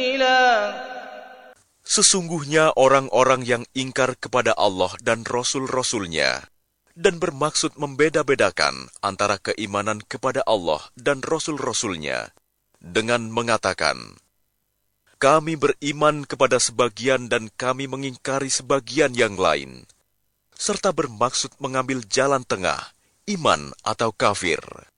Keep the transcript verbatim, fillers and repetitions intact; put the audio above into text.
Sesungguhnya orang-orang yang ingkar kepada Allah dan Rasul-Rasul-Nya dan bermaksud membeda-bedakan antara keimanan kepada Allah dan Rasul-Rasul-Nya dengan mengatakan, kami beriman kepada sebagian dan kami mengingkari sebagian yang lain, serta bermaksud mengambil jalan tengah, iman atau kafir.